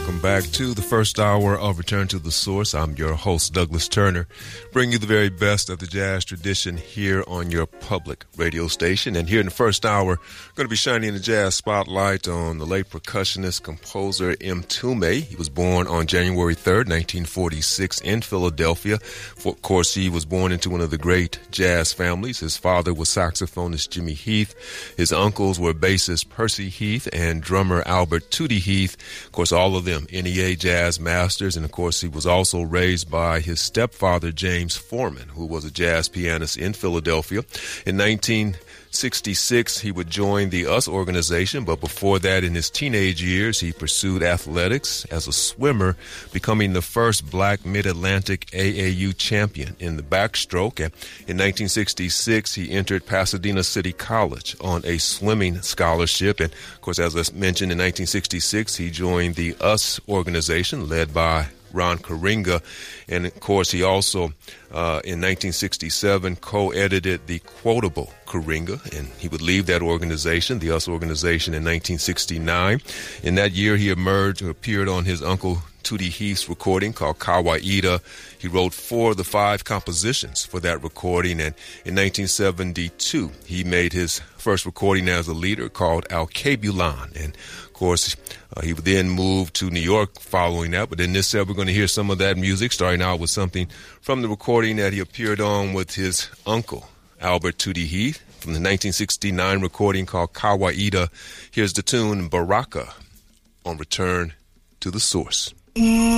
welcome back to the first hour of Return to the Source. I'm your host, Douglas Turner, bringing you the very best of the jazz tradition here on your public radio station. And here in the first hour, we're going to be shining the jazz spotlight on the late percussionist, composer Mtume. He was born on January 3rd, 1946 in Philadelphia. Of course, he was born into one of the great jazz families. His father was saxophonist Jimmy Heath. His uncles were bassist Percy Heath and drummer Albert Tootie Heath. Of course, all of them NEA jazz masters. And of course, he was also raised by his stepfather, James Foreman, who was a jazz pianist in Philadelphia. In 1966, he would join the US organization, but before that, in his teenage years, he pursued athletics as a swimmer, becoming the first black mid-Atlantic AAU champion in the backstroke. And in 1966, he entered Pasadena City College on a swimming scholarship. And of course, as I mentioned, in 1966, he joined the US organization led by Ron Karinga. And of course, he also, in 1967, co-edited the Quotable Karinga, and he would leave that organization, the US organization, in 1969. In that year, he appeared on his uncle Tootie Heath's recording called Kawaida. He wrote 4 of the 5 compositions for that recording, and in 1972, he made his first recording as a leader called Alkebulan. And of course, he would then move to New York following that. But in this set, we're going to hear some of that music, starting out with something from the recording that he appeared on with his uncle, Albert Tootie Heath, from the 1969 recording called Kawaida. Here's the tune Baraka on Return to the Source.